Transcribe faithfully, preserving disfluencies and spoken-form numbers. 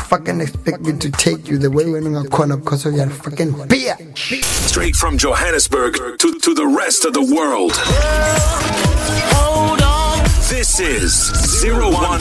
fucking expect me to take you the way we're going to because of your fucking beer. Straight from Johannesburg to, to the rest of the world. This is zero one